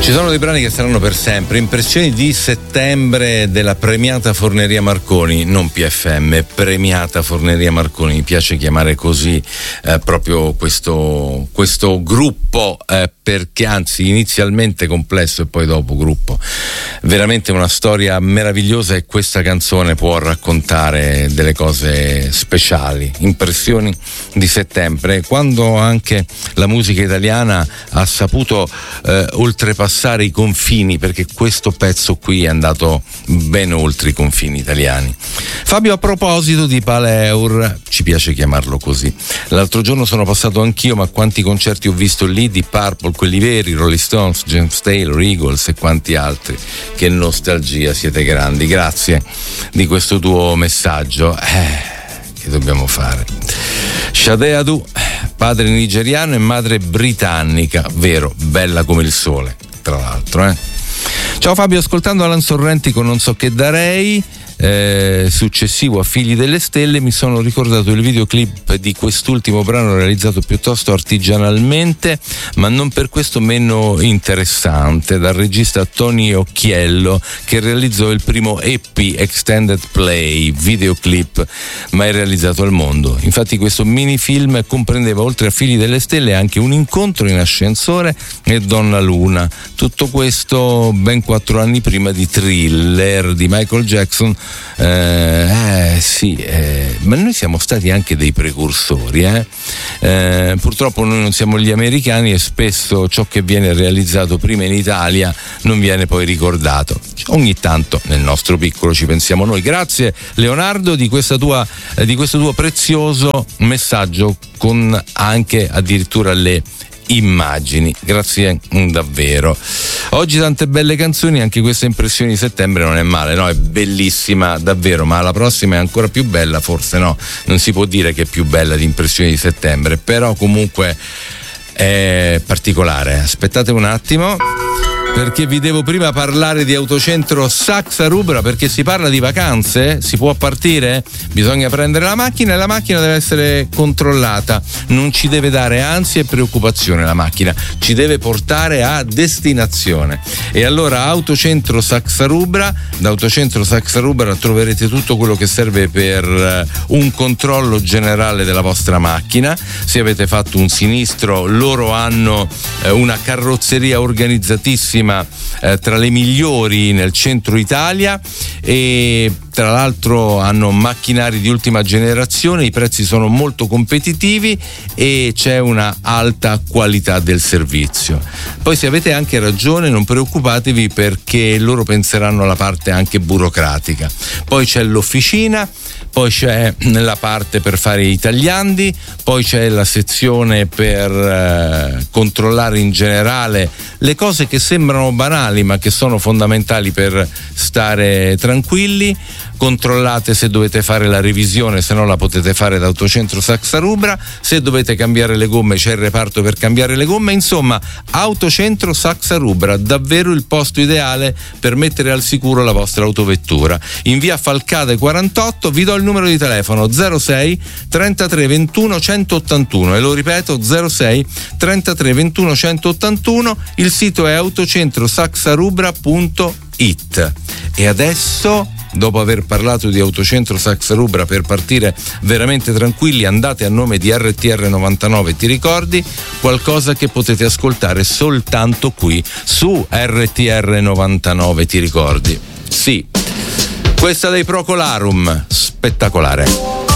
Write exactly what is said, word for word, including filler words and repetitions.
Ci sono dei brani che saranno per sempre. Impressioni di settembre della premiata Forneria Marconi, non P F M, premiata Forneria Marconi. Mi piace chiamare così eh, proprio questo, questo gruppo, eh, perché anzi inizialmente complesso e poi dopo gruppo. Veramente una storia meravigliosa, e questa canzone può raccontare delle cose speciali. Impressioni di settembre, quando anche la musica italiana ha saputo eh, oltrepassare i confini, perché questo pezzo qui è andato ben oltre i confini italiani. Fabio, a proposito di Paleur, ci piace chiamarlo così, l'altro giorno sono passato anch'io, ma quanti concerti ho visto lì di Purple, quelli veri, Rolling Stones, James Taylor, Eagles e quanti altri. Che nostalgia, siete grandi. Grazie di questo tuo messaggio. Eh, che dobbiamo fare? Sade Adu, padre nigeriano e madre britannica, vero, bella come il sole, tra l'altro, eh. Ciao Fabio, ascoltando Alan Sorrenti con Non so che darei, eh, successivo a Figli delle Stelle, mi sono ricordato il videoclip di quest'ultimo brano realizzato piuttosto artigianalmente, ma non per questo meno interessante, dal regista Tony Occhiello, che realizzò il primo E P Extended Play videoclip mai realizzato al mondo. Infatti questo minifilm comprendeva, oltre a Figli delle Stelle, anche un incontro in ascensore e Donna Luna. Tutto questo ben quattro anni prima di Thriller di Michael Jackson. Eh, eh sì, eh, ma noi siamo stati anche dei precursori, eh? Eh, purtroppo noi non siamo gli americani e spesso ciò che viene realizzato prima in Italia non viene poi ricordato. Ogni tanto nel nostro piccolo ci pensiamo noi. Grazie Leonardo di questa tua, eh, di questo tuo prezioso messaggio, con anche addirittura le immagini. Grazie davvero. Oggi tante belle canzoni, anche questa Impressioni di settembre non è male, no? È bellissima davvero, ma la prossima è ancora più bella, forse no, non si può dire che è più bella di Impressioni di settembre, però comunque è particolare. Aspettate un attimo, perché vi devo prima parlare di Autocentro Saxa Rubra, perché si parla di vacanze, si può partire, bisogna prendere la macchina e la macchina deve essere controllata, non ci deve dare ansia e preoccupazione la macchina, ci deve portare a destinazione. E allora Autocentro Saxa Rubra, da Autocentro Saxa Rubra troverete tutto quello che serve per un controllo generale della vostra macchina. Se avete fatto un sinistro, loro hanno una carrozzeria organizzatissima, Eh, tra le migliori nel centro Italia, e tra l'altro hanno macchinari di ultima generazione, i prezzi sono molto competitivi e c'è una alta qualità del servizio. Poi, se avete anche ragione, non preoccupatevi, perché loro penseranno alla parte anche burocratica. Poi c'è l'officina, poi c'è la parte per fare i tagliandi, poi c'è la sezione per eh, controllare in generale le cose che sembrano banali ma che sono fondamentali per stare tranquilli. Controllate se dovete fare la revisione, se no la potete fare da Autocentro Saxa Rubra. Se dovete cambiare le gomme, c'è il reparto per cambiare le gomme. Insomma, Autocentro Saxa Rubra, davvero il posto ideale per mettere al sicuro la vostra autovettura. In via Falcade quarantotto, vi do il numero di telefono zero sei trentatré ventuno centottantuno, e lo ripeto zero sei trentatré ventuno centottantuno. Il sito è autocentrosaxarubra punto it. E adesso, dopo aver parlato di Autocentro Saxa Rubra, per partire veramente tranquilli, andate a nome di R T R novantanove, ti ricordi? Qualcosa che potete ascoltare soltanto qui su R T R novantanove, ti ricordi? Sì, questa dei Procolarum, spettacolare.